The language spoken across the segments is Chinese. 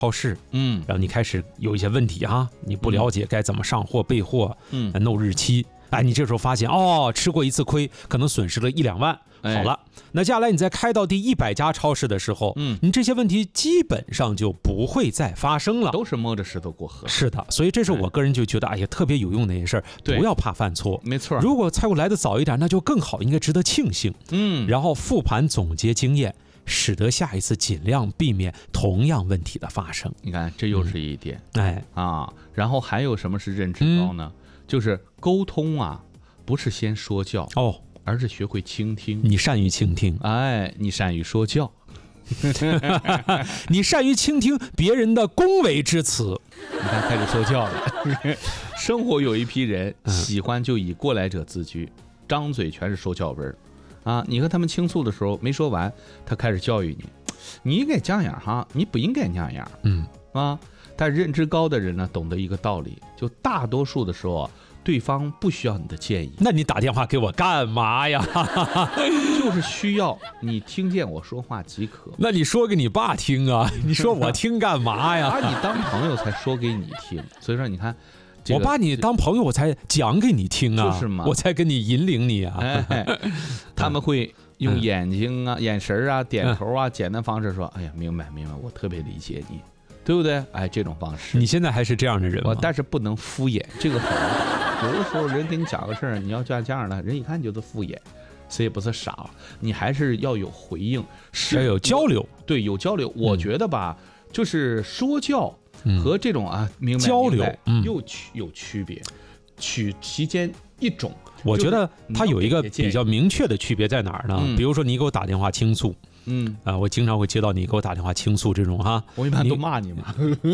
超市，然后你开始有一些问题啊，你不了解该怎么上货备货，弄日期，哎，你这时候发现吃过一次亏，可能损失了1-2万。好了，那接下来你再开到第100家超市的时候，你这些问题基本上就不会再发生了， 都是摸着石头过河。 是的，所以这是我个人就觉得，哎呀，特别有用的一件事，不要怕犯错。 没错， 如果财务来的早一点，那就更好，应该值得庆幸。然后复盘总结经验，使得下一次尽量避免同样问题的发生。 你看，这又是一点。然后还有什么是认知高呢？就是沟通啊，不是先说教而是学会倾听。 你善于倾听， 你善于说教， 你善于倾听别人的恭维之词。 你看，开始说教了。生活有一批人喜欢就以过来者自居，张嘴全是说教文你和他们倾诉的时候没说完，他开始教育你，你应该这样哈，你不应该那样。但认知高的人呢，懂得一个道理，就大多数的时候对方不需要你的建议。 那你打电话给我干嘛呀？ 就是需要你听见我说话即可。 那你说给你爸听啊？你说我听干嘛呀？ 把你当朋友才说给你听。所以说你看， 我把你当朋友我才讲给你听啊， 就是嘛， 我才跟你引领你啊。 他们会用眼睛啊、眼神啊、点头啊、简单方式说，哎呀，明白，我特别理解你，对不对？这种方式。 你现在还是这样的人吗？ 但是不能敷衍，这个很有的时候人给你讲个事儿，你要这样的，人一看就是敷衍，谁也不是傻，你还是要有回应， 要有交流。 对，有交流。我觉得吧，就是说教和这种明白交流又有区别，取其间一种。 我觉得它有一个比较明确的区别在哪儿呢？比如说你给我打电话倾诉，我经常会接到你给我打电话倾诉这种我一般都骂你嘛。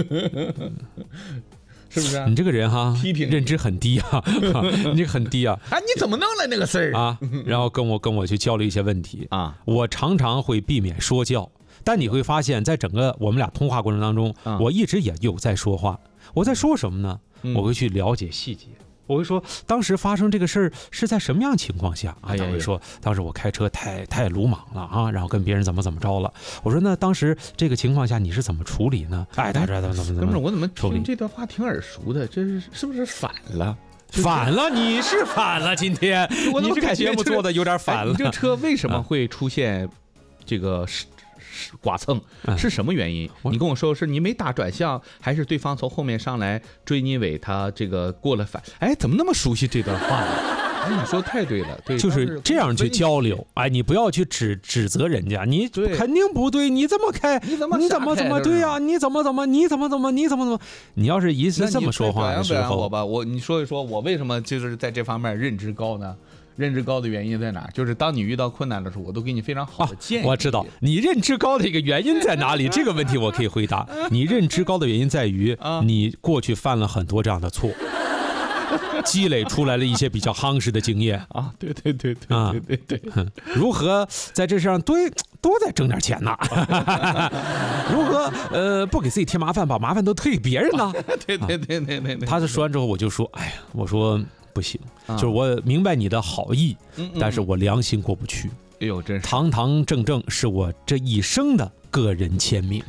是不是你这个人批评认知很低你这个很低你怎么弄了那个事儿然后跟我去交流一些问题我常常会避免说教，但你会发现在整个我们俩通话过程当中，我一直也有在说话。我在说什么呢？我会去了解细节。我会说，当时发生这个事儿是在什么样情况下他会说，当时我开车太鲁莽了然后跟别人怎么着了。我说，那当时这个情况下你是怎么处理呢？他怎么我怎么听这段话挺耳熟的？这是不是反了？ 反了，你是反了。今天你这个节目做的有点反了。 你这车为什么会出现这个剐蹭是什么原因？你跟我说，是你没打转向，还是对方从后面上来追你尾，他这个过了反？怎么那么熟悉这段话呢？你说太对了，对， 就是这样去交流。你不要去指责人家，你肯定不对，你这么开，你怎么对呀？你怎么，你要是一次这么说话的时候， 你说一说我为什么就是在这方面认知高呢？认知高的原因在哪？就是当你遇到困难的时候，我都给你非常好的建议。 我知道你认知高的一个原因在哪里，这个问题我可以回答。你认知高的原因在于你过去犯了很多这样的错，积累出来了一些比较夯实的经验对， 如何在这上多再挣点钱呢？如何不给自己添麻烦，把麻烦都推给别人呢？ 对。 他说完之后，我就说，我说不行，就是我明白你的好意，但是我良心过不去。 真是堂堂正正是我这一生的个人签名。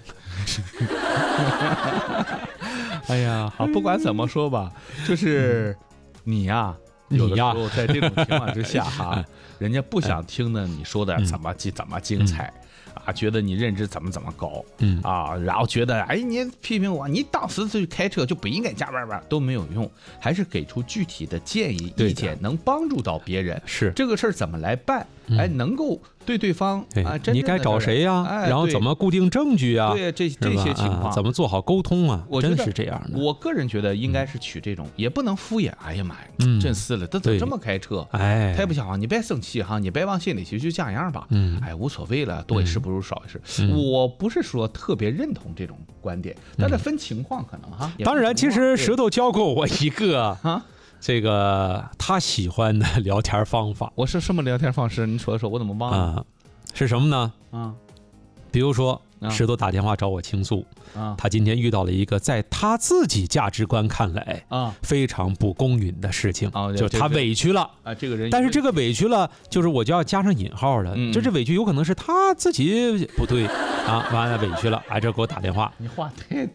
好，不管怎么说吧，就是你呀，有的时候在这种情况之下人家不想听的你说的怎么精彩觉得你认知怎么高然后觉得你批评我，你当时就开车就不应该加班都没有用，还是给出具体的建议意见，能帮助到别人。 是这个事儿怎么来办？能够对方你该找谁呀？然后怎么固定证据啊？ 对，这些情况怎么做好沟通啊？ 我觉得真是这样的。 我个人觉得应该是取这种，也不能敷衍。哎呀妈呀，真是了，他怎么这么开车？太不像你别生气你别往心里去，就这样吧。无所谓了，多一事不如少一事。我不是说特别认同这种观点，但是分情况可能当然，其实石头教过我一个这个他喜欢的聊天方法。 我是什么聊天方式？你说一说，我怎么忘了？ 是什么呢？比如说石头打电话找我倾诉他今天遇到了一个在他自己价值观看来非常不公允的事情就是他委屈了这个人， 但是这个委屈了，就是我就要加上引号了，这委屈有可能是他自己不对完了委屈了这给我打电话， 你话太